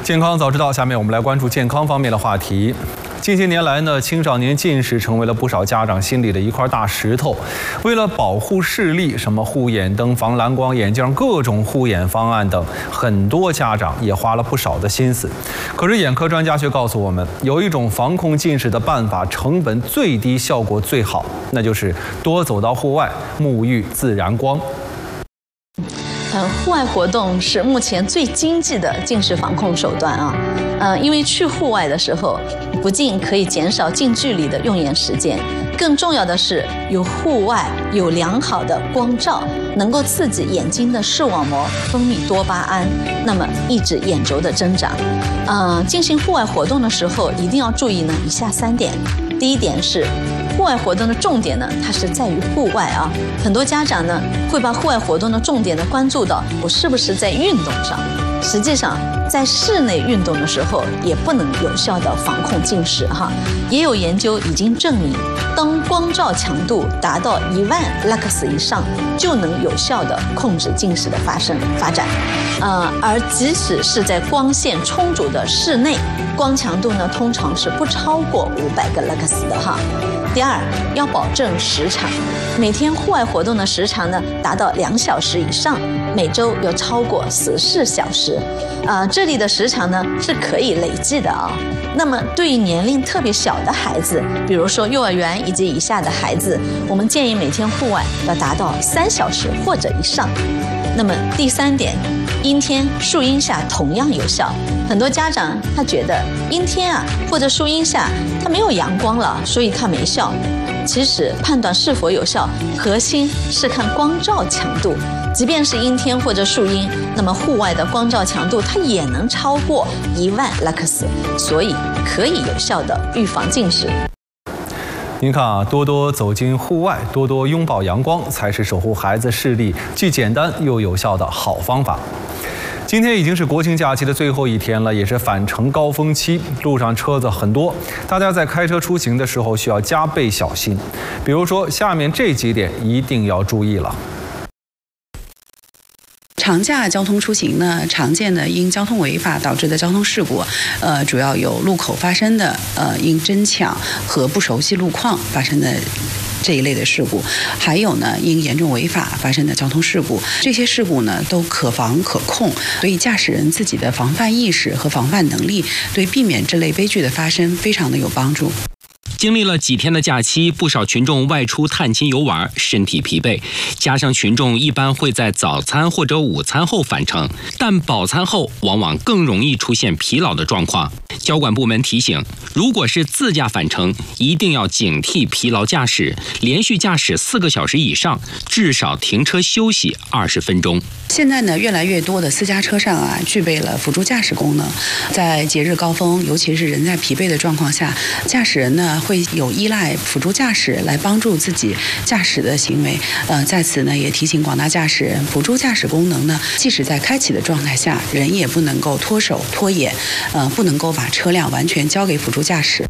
健康早知道，下面我们来关注健康方面的话题。近些年来呢，青少年近视成为了不少家长心里的一块大石头。为了保护视力，什么护眼灯、防蓝光眼镜、各种护眼方案等，很多家长也花了不少的心思。可是眼科专家却告诉我们，有一种防控近视的办法，成本最低，效果最好，那就是多走到户外，沐浴自然光。 户外活动是目前最经济的近视防控手段啊。因为去户外的时候，不仅可以减少近距离的用眼时间，更重要的是有户外有良好的光照，能够刺激眼睛的视网膜分泌多巴胺，那么抑制眼轴的增长。进行户外活动的时候，一定要注意呢以下3点。第一点是，户外活动的重点呢，它是在于户外啊。很多家长呢会把户外活动的重点呢关注到我是不是在运动上，实际上在室内运动的时候也不能有效的防控近视哈。也有研究已经证明，当光照强度达到10000 lux 以上，就能有效的控制近视的发展。而即使是在光线充足的室内，光强度呢通常是不超过500个 lux 的哈。第二，要保证时长，每天户外活动的时长呢达到2小时以上，每周要超过14小时。这里的时长呢是可以累计的啊。那么对于年龄特别小的孩子，比如说幼儿园以及以下的孩子，我们建议每天户外要达到3小时或者以上。那么第3点，阴天、树荫下同样有效。很多家长他觉得阴天或者树荫下它没有阳光了，所以它没效。其实判断是否有效，核心是看光照强度。即便是阴天或者树荫，那么户外的光照强度它也能超过10000 lux， 所以可以有效的预防近视。 您看多多走进户外，多多拥抱阳光，才是守护孩子视力既简单又有效的好方法。今天已经是国庆假期的最后一天了，也是返程高峰期，路上车子很多，大家在开车出行的时候需要加倍小心。比如说，下面这几点一定要注意了。 长假交通出行呢，常见的因交通违法导致的交通事故，主要有路口发生的因争抢和不熟悉路况发生的这一类的事故，还有呢因严重违法发生的交通事故。这些事故呢都可防可控，所以驾驶人自己的防范意识和防范能力，对避免这类悲剧的发生非常的有帮助。 经历了几天的假期，不少群众外出探亲游玩，身体疲惫，加上群众一般会在早餐或者午餐后返程，但饱餐后往往更容易出现疲劳的状况。交管部门提醒，如果是自驾返程，一定要警惕疲劳驾驶，连续驾驶4个小时以上，至少停车休息20分钟。 现在呢，越来越多的私家车上具备了辅助驾驶功能。在节日高峰，尤其是人在疲惫的状况下，驾驶人呢会有依赖辅助驾驶来帮助自己驾驶的行为。在此呢也提醒广大驾驶人，辅助驾驶功能呢，即使在开启的状态下，人也不能够脱手脱眼，不能够把车辆完全交给辅助驾驶。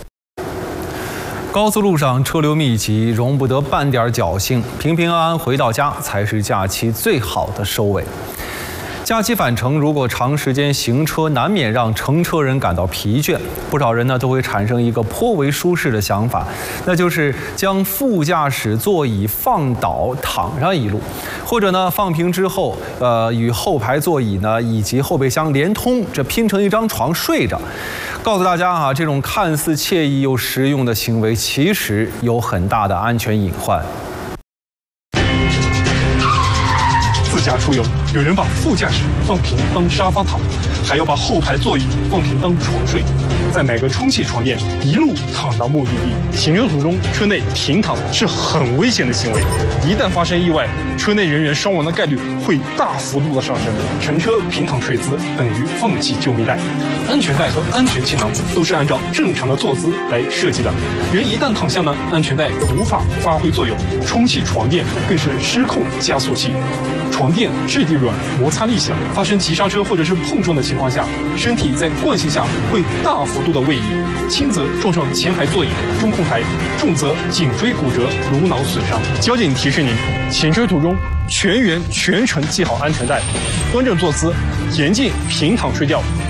高速路上车流密集，容不得半点侥幸，平平安安回到家才是假期最好的收尾。假期返程，如果长时间行车，难免让乘车人感到疲倦。不少人呢都会产生一个颇为舒适的想法，那就是将副驾驶座椅放倒，躺上一路，或者呢放平之后，与后排座椅呢以及后备箱连通，这拼成一张床睡着。告诉大家这种看似惬意又实用的行为，其实有很大的安全隐患。 自驾出游，有人把副驾驶放平当沙发躺，还要把后排座椅放平当床睡，再买个充气床垫，一路躺到目的地。行车途中车内平躺是很危险的行为，一旦发生意外，车内人员伤亡的概率会大幅度的上升。乘车平躺睡姿等于放弃救命带，安全带和安全气囊都是按照正常的坐姿来设计的。人一旦躺下呢，安全带无法发挥作用，充气床垫更是失控加速器。床垫质地软，摩擦力小，发生急刹车或者是碰撞的情况下，身体在惯性下会大幅度的位移，轻则撞上前排座椅、中控台，重则颈椎骨折、颅脑损伤。交警提示您，行车途中全员全程系好安全带，端正坐姿，严禁平躺睡觉。